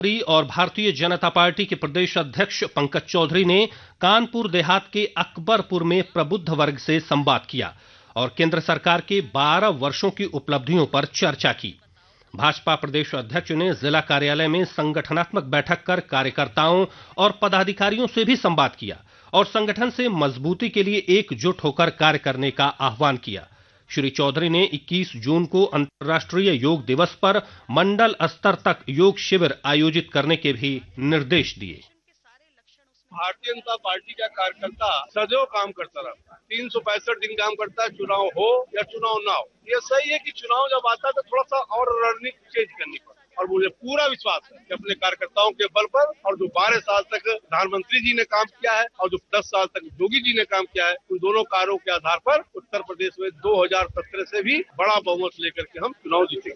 और भारतीय जनता पार्टी के प्रदेश अध्यक्ष पंकज चौधरी ने कानपुर देहात के अकबरपुर में प्रबुद्ध वर्ग से संवाद किया और केंद्र सरकार के 12 वर्षों की उपलब्धियों पर चर्चा की। भाजपा प्रदेश अध्यक्ष ने जिला कार्यालय में संगठनात्मक बैठक कर कार्यकर्ताओं और पदाधिकारियों से भी संवाद किया और संगठन से मजबूती के लिए एकजुट होकर कार्य करने का आह्वान किया। श्री चौधरी ने 21 जून को अंतर्राष्ट्रीय योग दिवस पर मंडल स्तर तक योग शिविर आयोजित करने के भी निर्देश दिए। भारतीय जनता पार्टी का कार्यकर्ता सदैव काम करता रहा, 365 दिन काम करता है, चुनाव हो या चुनाव ना हो। ये सही है कि चुनाव जब आता है तो थोड़ा सा और रणनीति चेंज करनी पड़ती है और मुझे पूरा विश्वास है कि अपने कार्यकर्ताओं के बल पर और जो 12 साल तक प्रधानमंत्री जी ने काम किया है और जो 10 साल तक योगी जी ने काम किया है, उन दोनों कार्यों के आधार पर उत्तर प्रदेश में 2017 से भी बड़ा बहुमत लेकर के हम चुनाव जीतेंगे।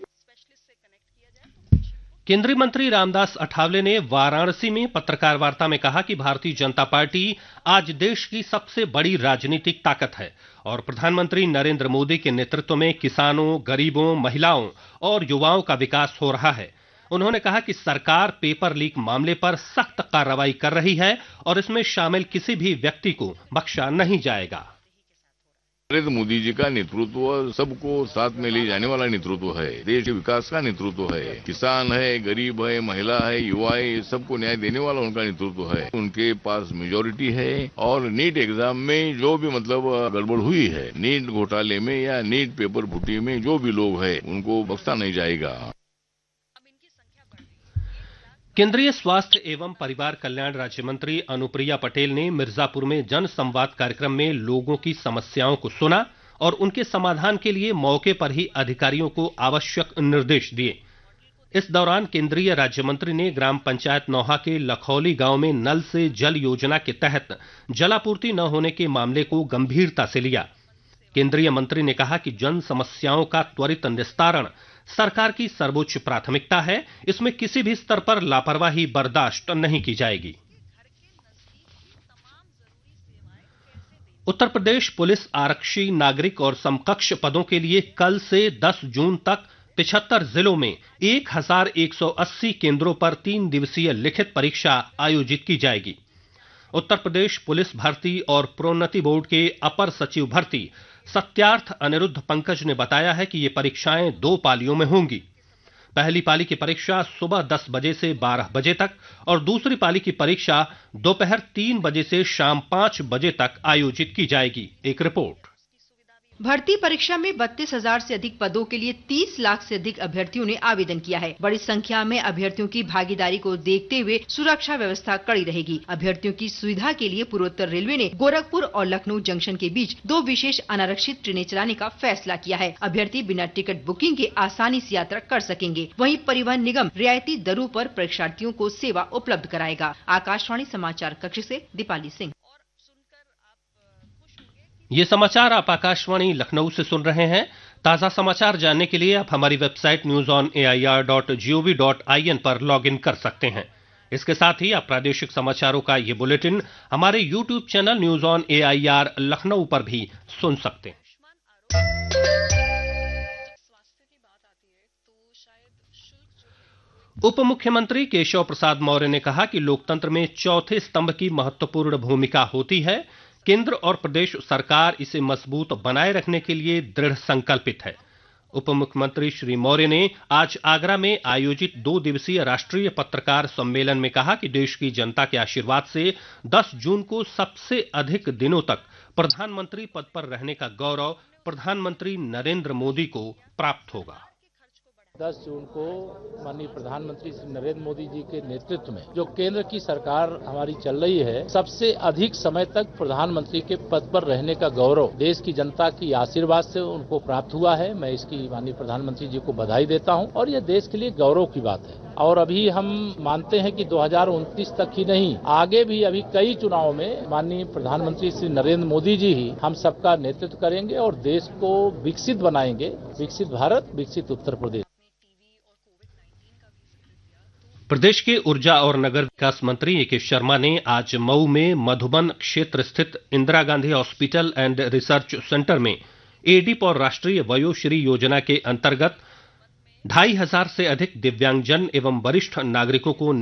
केंद्रीय मंत्री रामदास अठावले ने वाराणसी में पत्रकार वार्ता में कहा कि भारतीय जनता पार्टी आज देश की सबसे बड़ी राजनीतिक ताकत है और प्रधानमंत्री नरेंद्र मोदी के नेतृत्व में किसानों, गरीबों, महिलाओं और युवाओं का विकास हो रहा है। उन्होंने कहा कि सरकार पेपर लीक मामले पर सख्त कार्रवाई कर रही है और इसमें शामिल किसी भी व्यक्ति को बख्शा नहीं जाएगा। नरेंद्र मोदी जी का नेतृत्व सबको साथ में ले जाने वाला नेतृत्व है, देश के विकास का नेतृत्व है। किसान है, गरीब है, महिला है, युवा है, सबको न्याय देने वाला उनका नेतृत्व है। उनके पास मेजोरिटी है और नीट एग्जाम में जो भी गड़बड़ हुई है, नीट घोटाले में या नीट पेपर फुटी में जो भी लोग हैं उनको बख्शा नहीं जाएगा। केंद्रीय स्वास्थ्य एवं परिवार कल्याण राज्य मंत्री अनुप्रिया पटेल ने मिर्जापुर में जन संवाद कार्यक्रम में लोगों की समस्याओं को सुना और उनके समाधान के लिए मौके पर ही अधिकारियों को आवश्यक निर्देश दिए। इस दौरान केंद्रीय राज्य मंत्री ने ग्राम पंचायत नौहा के लखौली गांव में नल से जल योजना के तहत जलापूर्ति न होने के मामले को गंभीरता से लिया। केंद्रीय मंत्री ने कहा कि जन समस्याओं का त्वरित निस्तारण सरकार की सर्वोच्च प्राथमिकता है, इसमें किसी भी स्तर पर लापरवाही बर्दाश्त नहीं की जाएगी। उत्तर प्रदेश पुलिस आरक्षी, नागरिक और समकक्ष पदों के लिए कल से 10 जून तक 75 जिलों में 1180 केंद्रों पर 3 दिवसीय लिखित परीक्षा आयोजित की जाएगी। उत्तर प्रदेश पुलिस भर्ती और प्रोन्नति बोर्ड के अपर सचिव भर्ती सत्यार्थ अनिरुद्ध पंकज ने बताया है कि ये परीक्षाएं 2 पालियों में होंगी। पहली पाली की परीक्षा सुबह 10 बजे से 12 बजे तक और दूसरी पाली की परीक्षा दोपहर 3 बजे से शाम 5 बजे तक आयोजित की जाएगी। एक रिपोर्ट। भर्ती परीक्षा में 32,000 से अधिक पदों के लिए 30 लाख से अधिक अभ्यर्थियों ने आवेदन किया है। बड़ी संख्या में अभ्यर्थियों की भागीदारी को देखते हुए सुरक्षा व्यवस्था कड़ी रहेगी। अभ्यर्थियों की सुविधा के लिए पूर्वोत्तर रेलवे ने गोरखपुर और लखनऊ जंक्शन के बीच 2 विशेष अनारक्षित ट्रेनें चलाने का फैसला किया है। अभ्यर्थी बिना टिकट बुकिंग के आसानी से यात्रा कर सकेंगे। वहीं परिवहन निगम रियायती दरों पर परीक्षार्थियों को सेवा उपलब्ध कराएगा। आकाशवाणी समाचार कक्ष से दीपाली सिंह। ये समाचार आप आकाशवाणी लखनऊ से सुन रहे हैं। ताजा समाचार जानने के लिए आप हमारी वेबसाइट newsonair.gov.in पर लॉगिन कर सकते हैं। इसके साथ ही आप प्रादेशिक समाचारों का ये बुलेटिन हमारे YouTube channel news on AIR Lucknow पर भी सुन सकते हैं। उप मुख्यमंत्री केशव प्रसाद मौर्य ने कहा कि लोकतंत्र में चौथे स्तंभ की महत्वपूर्ण भूमिका होती है। केंद्र और प्रदेश सरकार इसे मजबूत बनाए रखने के लिए दृढ़ संकल्पित है। उप मुख्यमंत्री श्री मौर्य ने आज आगरा में आयोजित 2 दिवसीय राष्ट्रीय पत्रकार सम्मेलन में कहा कि देश की जनता के आशीर्वाद से 10 जून को सबसे अधिक दिनों तक प्रधानमंत्री पद पर रहने का गौरव प्रधानमंत्री नरेंद्र मोदी को प्राप्त होगा। 10 जून को माननीय प्रधानमंत्री श्री नरेंद्र मोदी जी के नेतृत्व में जो केंद्र की सरकार हमारी चल रही है, सबसे अधिक समय तक प्रधानमंत्री के पद पर रहने का गौरव देश की जनता की आशीर्वाद से उनको प्राप्त हुआ है। मैं इसकी माननीय प्रधानमंत्री जी को बधाई देता हूं और ये देश के लिए गौरव की बात है। और अभी हम मानते हैं कि 2029 तक ही नहीं, आगे भी अभी कई चुनाव में माननीय प्रधानमंत्री श्री नरेंद्र मोदी जी ही हम सबका नेतृत्व करेंगे और देश को विकसित बनाएंगे। विकसित भारत, विकसित उत्तर प्रदेश। प्रदेश के ऊर्जा और नगर विकास मंत्री ए.के. शर्मा ने आज मऊ में मधुबन क्षेत्र स्थित Indira Gandhi hospital and research centre में एडिप और राष्ट्रीय वयोश्री योजना के अंतर्गत 2,500 से अधिक दिव्यांगजन एवं वरिष्ठ नागरिकों को